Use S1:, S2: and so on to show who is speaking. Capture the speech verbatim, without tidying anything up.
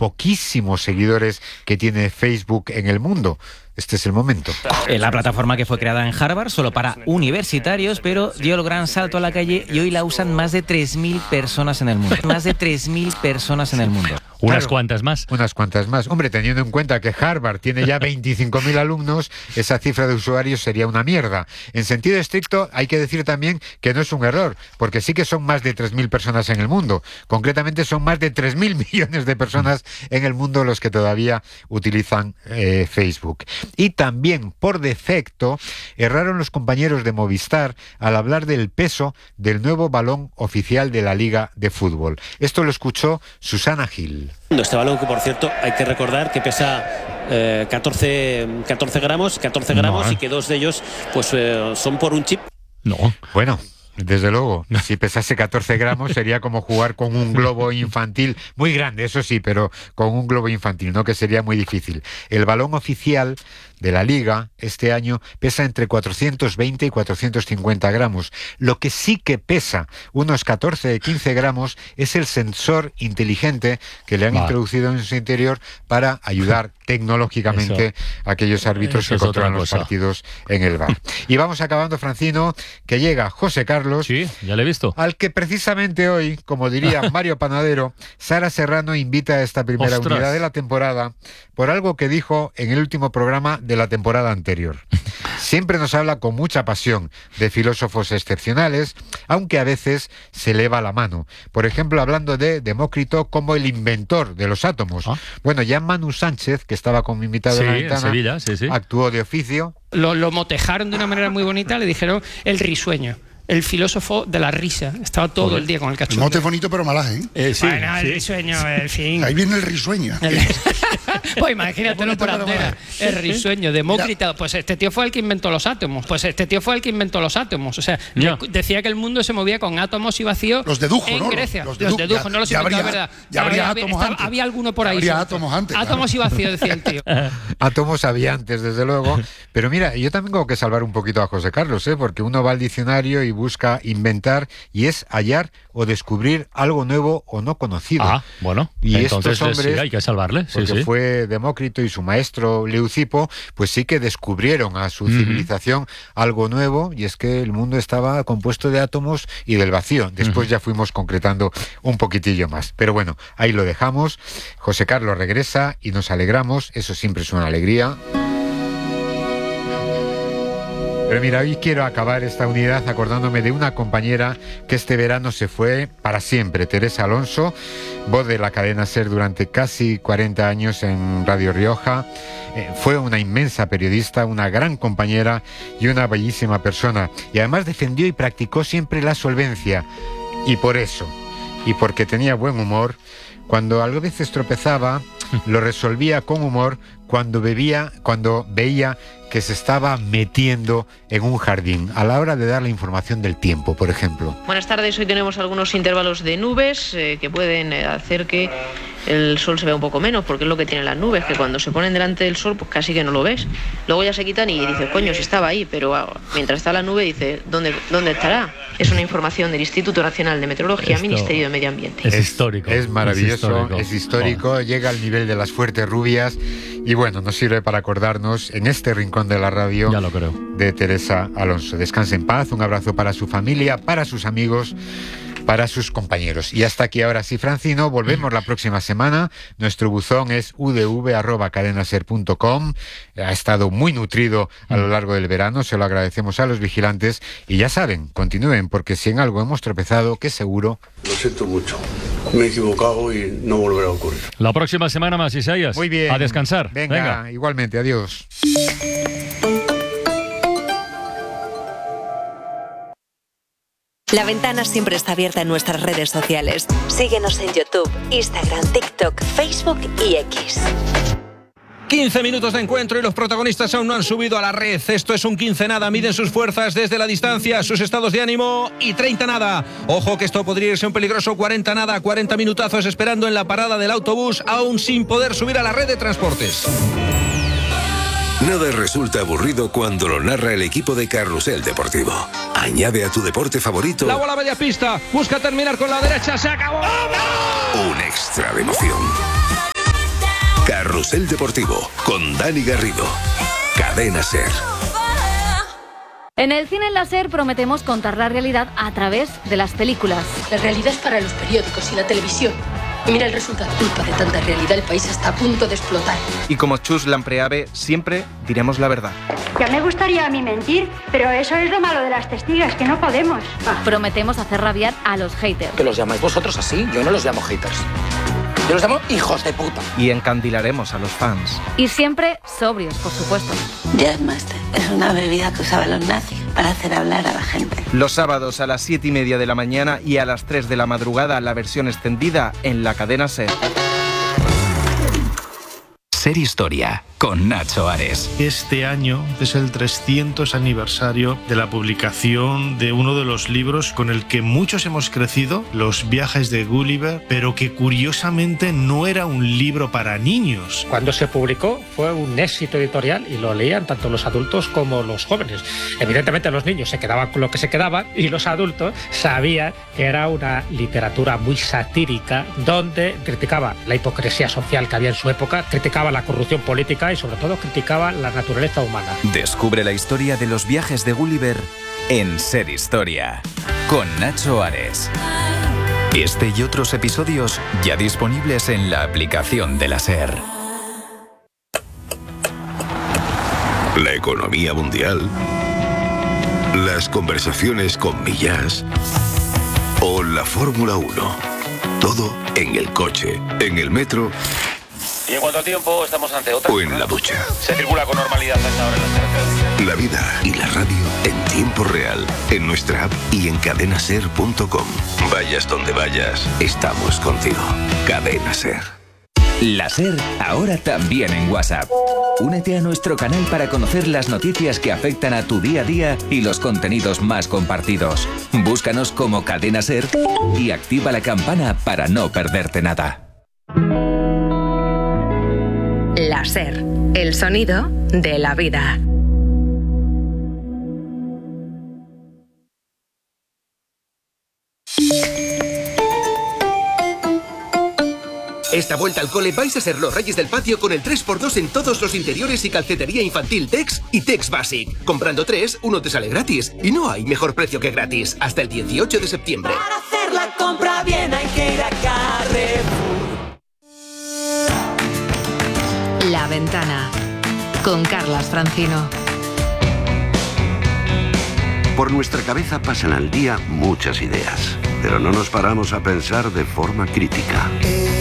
S1: poquísimos seguidores que tiene Facebook en el mundo. Este es el momento.
S2: La plataforma que fue creada en Harvard solo para universitarios, pero dio el gran salto a la calle y hoy la usan más de tres mil personas en el mundo. Más de tres mil personas en el mundo.
S3: Unas
S1: Claro,
S3: cuantas más.
S1: Unas cuantas más. Hombre, teniendo en cuenta que Harvard tiene ya veinticinco mil alumnos, esa cifra de usuarios sería una mierda. En sentido estricto, hay que decir también que no es un error, porque sí que son más de tres mil personas en el mundo. Concretamente son más de tres mil millones de personas en el mundo los que todavía utilizan eh, Facebook. Y también, por defecto, erraron los compañeros de Movistar al hablar del peso del nuevo balón oficial de la Liga de Fútbol. Esto lo escuchó Susana Gil.
S4: Este balón, que por cierto hay que recordar que pesa eh, catorce, catorce gramos, catorce gramos,
S3: no, ¿eh?
S4: Y que dos de ellos pues eh, son por un chip.
S3: No.
S1: Bueno, desde luego, si pesase catorce gramos sería como jugar con un globo infantil, muy grande, eso sí, pero con un globo infantil, ¿no? Que sería muy difícil. El balón oficial de la Liga este año pesa entre cuatrocientos veinte y cuatrocientos cincuenta gramos. Lo que sí que pesa unos catorce, quince gramos es el sensor inteligente que le han
S3: vale.
S1: introducido en su interior para ayudar tecnológicamente
S3: Eso.
S1: a aquellos árbitros
S3: Eso
S1: que
S3: es otra
S1: controlan los
S3: cosa.
S1: partidos en el V A R. Y vamos acabando, Francino, que llega José Carlos,
S3: Sí, ya le he visto.
S1: al que precisamente hoy, como diría Mario Panadero, Sara Serrano invita a esta primera
S3: Ostras.
S1: unidad de la temporada por algo que dijo en el último programa de la temporada anterior. Siempre nos habla con mucha pasión de filósofos excepcionales, aunque a veces se eleva la mano. Por ejemplo, hablando de Demócrito como el inventor de los átomos.
S3: Ah.
S1: Bueno, ya Manu Sánchez, que estaba como invitado
S3: Sí,
S1: en la
S3: en
S1: ventana,
S3: Sevilla, sí, sí.
S1: actuó de oficio.
S5: Lo, lo motejaron de una manera muy bonita, le dijeron el risueño, el filósofo de la risa. Estaba todo
S3: Joder.
S5: el día con el
S6: El
S5: cachondeo.
S6: mote es bonito pero malaje, ¿eh?
S3: Eh, sí,
S5: Bueno, el
S3: sí.
S5: risueño, en fin.
S6: Ahí viene el risueño.
S5: El- Pues imagínatelo
S6: Bonito
S5: por
S6: pero
S5: antera.
S6: malaje.
S5: El risueño, Demócrito. Pues este tío fue el que inventó los átomos. Pues este tío fue el que inventó los átomos. O sea,
S3: Ya.
S5: de- decía que el mundo se movía con átomos y vacíos.
S6: Los dedujo,
S5: en
S6: ¿no?
S5: Grecia.
S6: Los
S5: Los
S6: dedujo.
S5: dedujo,
S6: Ya-
S5: no los
S6: ya
S5: inventó,
S6: habría-
S5: ¿verdad?
S6: ya habría
S5: había,
S6: átomos
S5: estaba-
S6: antes.
S5: había alguno por ahí.
S6: Habría
S5: suelto.
S6: átomos antes, claro.
S5: Átomos y vacíos, decía el tío.
S1: Átomos había antes, desde luego. Pero mira, yo también tengo que salvar un poquito a José Carlos, ¿eh? Porque uno va al diccionario y busca inventar, y es hallar o descubrir algo nuevo o no conocido.
S3: Ah, bueno.
S1: Y
S3: entonces
S1: estos hombres,
S3: sí, hay que salvarle. Sí,
S1: porque
S3: sí.
S1: fue Demócrito y su maestro Leucipo, pues sí que descubrieron a su
S3: Ujú.
S1: civilización algo nuevo, y es que el mundo estaba compuesto de átomos y del vacío. Después ya fuimos concretando un poquitillo más. Pero bueno, ahí lo dejamos. José Carlos regresa y nos alegramos, eso siempre es una alegría. Pero mira, hoy quiero acabar esta unidad acordándome de una compañera que este verano se fue para siempre, Teresa Alonso, voz de la cadena SER durante casi cuarenta años en Radio Rioja. Eh, fue una inmensa periodista, una gran compañera y una bellísima persona. Y además defendió y practicó siempre la solvencia. Y por eso, y porque tenía buen humor, cuando a veces tropezaba, lo resolvía con humor cuando bebía, cuando veía que se estaba metiendo en un jardín, a la hora de dar la información del tiempo, por ejemplo.
S7: Buenas tardes, hoy tenemos algunos intervalos de nubes eh, que pueden eh, hacer que el sol se vea un poco menos, porque es lo que tienen las nubes, que cuando se ponen delante del sol pues casi que no lo ves. Luego ya se quitan y dices, coño, si estaba ahí, pero ah, mientras está la nube dices, ¿dónde, ¿dónde estará? Es una información del Instituto Nacional de Meteorología,
S3: Esto
S7: Ministerio de Medio Ambiente.
S3: Es histórico.
S1: Es maravilloso,
S3: Es histórico.
S1: es histórico, llega al nivel de las fuertes rubias y bueno, nos sirve para acordarnos en este rincón de la radio
S3: Ya lo creo.
S1: de Teresa Alonso. Descanse en paz, un abrazo para su familia, para sus amigos, para sus compañeros. Y hasta aquí ahora sí, Francino, volvemos la próxima semana. Nuestro buzón es u d v arroba cadenaser punto com. Ha estado muy nutrido a lo largo del verano, se lo agradecemos a los vigilantes y ya saben, continúen, porque si en algo hemos tropezado, que seguro...
S8: Lo siento mucho. Me he equivocado y no volverá a ocurrir.
S3: La próxima semana más, Isaías.
S1: Muy bien.
S3: A descansar.
S1: Venga,
S3: Venga.
S1: igualmente, adiós.
S9: La ventana siempre está abierta en nuestras redes sociales. Síguenos en YouTube, Instagram, TikTok, Facebook y X.
S10: quince minutos de encuentro y los protagonistas aún no han subido a la red. Esto es un quince nada. Miden sus fuerzas desde la distancia, sus estados de ánimo y treinta nada. Ojo que esto podría irse un peligroso cuarenta nada. cuarenta minutazos esperando en la parada del autobús, aún sin poder subir a la red de transportes.
S11: Nada resulta aburrido cuando lo narra el equipo de Carrusel Deportivo. Añade a tu deporte favorito
S10: La bola media pista. Busca terminar con la derecha. Se acabó.
S11: un extra de emoción. Carrusel Deportivo con Dani Garrido. Cadena SER.
S12: En el cine láser prometemos contar la realidad a través de las películas.
S13: La realidad es para los periódicos y la televisión. Y mira el resultado. Culpa de tanta realidad, el país está a punto de explotar.
S10: Y como Chus Lampreave, siempre diremos la verdad.
S14: Ya me gustaría a mí mentir, pero eso es lo malo de las testigas, que no podemos.
S12: Prometemos hacer rabiar a los haters.
S15: ¿Que los llamáis vosotros así? Yo no los llamo haters. Yo los llamo hijos de puta.
S10: Y encandilaremos a los fans.
S12: Y siempre sobrios, por supuesto.
S16: Jazzmaster es una bebida que usaban los nazis para hacer hablar a la gente.
S10: Los sábados a las siete y media de la mañana y a las tres de la madrugada la versión extendida en la cadena SER.
S17: SER Historia, con Nacho Ares.
S18: Este año es el trescientos aniversario de la publicación de uno de los libros con el que muchos hemos crecido, Los viajes de Gulliver, pero que curiosamente no era un libro para niños.
S5: Cuando se publicó fue un éxito editorial y lo leían tanto los adultos como los jóvenes. Evidentemente los niños se quedaban con lo que se quedaban y los adultos sabían que era una literatura muy satírica donde criticaba la hipocresía social que había en su época, criticaba la corrupción política y sobre todo criticaba la naturaleza humana.
S17: Descubre la historia de los viajes de Gulliver en SER Historia, con Nacho Ares. Este y otros episodios ya disponibles en la aplicación de la SER.
S11: La economía mundial, las conversaciones con Millás o la Fórmula uno. Todo en el coche, en el metro.
S19: Y en cuanto a tiempo, estamos ante otra.
S11: O en la ducha.
S19: Se circula con normalidad a esta hora en las carreteras.
S11: La vida y la radio en tiempo real, en nuestra app y en cadena ser punto com. Vayas donde vayas, estamos contigo. Cadena SER.
S17: La SER, ahora también en WhatsApp. Únete a nuestro canal para conocer las noticias que afectan a tu día a día y los contenidos más compartidos. Búscanos como Cadena SER y activa la campana para no perderte nada.
S9: La SER, el sonido de la vida.
S20: Esta vuelta al cole vais a ser los reyes del patio con el tres por dos en todos los interiores y calcetería infantil Tex y Tex Basic. Comprando tres, uno te sale gratis. Y no hay mejor precio que gratis. Hasta el dieciocho de septiembre.
S21: Para hacer la compra bien hay que ir a Carrefour.
S9: La Ventana, con Carlas Francino.
S22: Por nuestra cabeza pasan al día muchas ideas, pero no nos paramos a pensar de forma crítica.